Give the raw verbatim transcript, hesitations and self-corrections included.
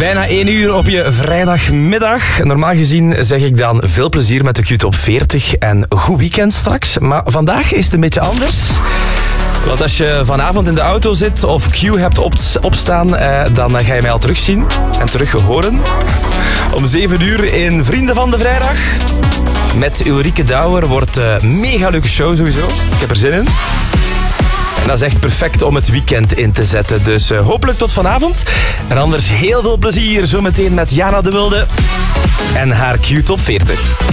Bijna één uur op je vrijdagmiddag. Normaal gezien zeg ik dan veel plezier met de Q-top veertig en goed weekend straks. Maar vandaag is het een beetje anders. Want als je vanavond in de auto zit of Q hebt op, opstaan, eh, dan ga je mij al terugzien en terug horen. Om zeven uur in Vrienden van de Vrijdag. Met Ulrike Douwer wordt een mega leuke show sowieso. Ik heb er zin in. En dat is echt perfect om het weekend in te zetten. Dus uh, hopelijk tot vanavond. En anders heel veel plezier zometeen met Jana de Wilde en haar Q-top veertig.